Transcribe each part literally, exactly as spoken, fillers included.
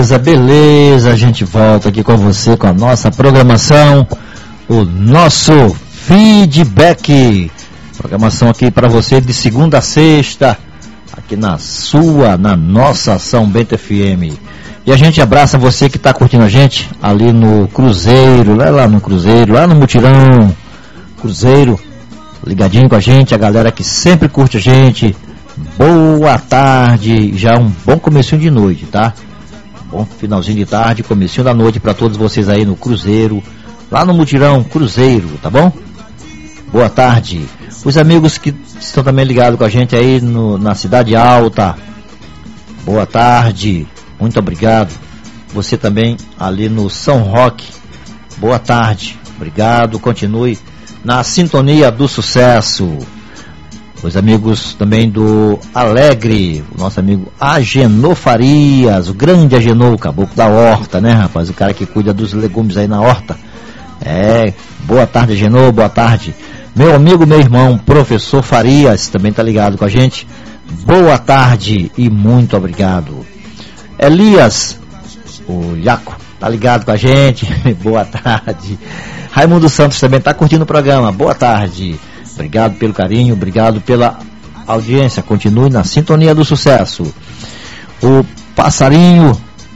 Beleza, beleza, a gente volta aqui com você com a nossa programação, o nosso feedback, programação aqui para você de segunda a sexta, aqui na sua, na nossa São Bento F M. E a gente abraça você que está curtindo a gente ali no Cruzeiro, lá, lá no Cruzeiro, lá no Mutirão, Cruzeiro, ligadinho com a gente, a galera que sempre curte a gente. Boa tarde, já um bom comecinho de noite, tá? Bom finalzinho de tarde, comecinho da noite para todos vocês aí no Cruzeiro, lá no Mutirão Cruzeiro, tá bom? Boa tarde. Os amigos que estão também ligados com a gente aí no, na Cidade Alta, boa tarde, muito obrigado. Você também ali no São Roque, boa tarde, obrigado, continue na sintonia do sucesso. Os amigos também do Alegre, o nosso amigo Agenor Farias, o grande Agenor, o caboclo da horta, né, rapaz? O cara que cuida dos legumes aí na horta. É, boa tarde, Agenor, boa tarde. Meu amigo, meu irmão, professor Farias, também tá ligado com a gente. Boa tarde e muito obrigado. Elias, o Iaco, tá ligado com a gente. Boa tarde. Raimundo Santos também tá curtindo o programa. Boa tarde. Obrigado pelo carinho, obrigado pela audiência. Continue na sintonia do sucesso. O Passarinho,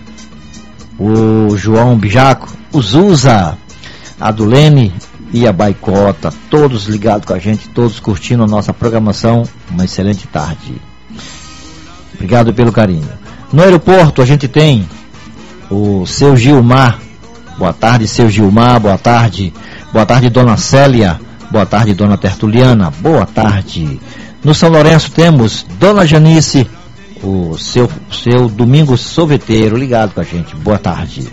o João Bijaco, o Zuza, a Dulene e a Baicota, todos ligados com a gente, todos curtindo a nossa programação. Uma excelente tarde. Obrigado pelo carinho. No aeroporto a gente tem o seu Gilmar. Boa tarde, seu Gilmar, boa tarde. Boa tarde, dona Célia. Boa tarde, dona Tertuliana. Boa tarde. No São Lourenço temos dona Janice, o seu, seu Domingos Sorveteiro, ligado com a gente. Boa tarde.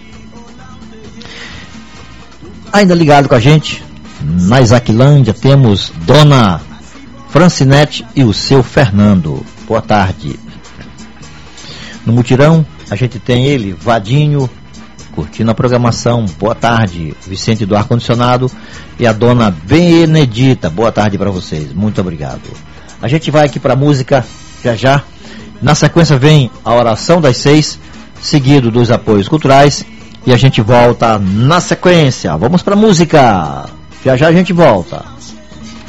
Ainda ligado com a gente, na Isaquilândia temos dona Francinete e o seu Fernando. Boa tarde. No Mutirão a gente tem ele, Vadinho, curtindo a programação. Boa tarde, Vicente do Ar-Condicionado e a dona Benedita. Boa tarde para vocês, muito obrigado. A gente vai aqui para a música já já. Na sequência vem a oração das seis, seguido dos apoios culturais, e a gente volta na sequência. Vamos para a música, já já a gente volta.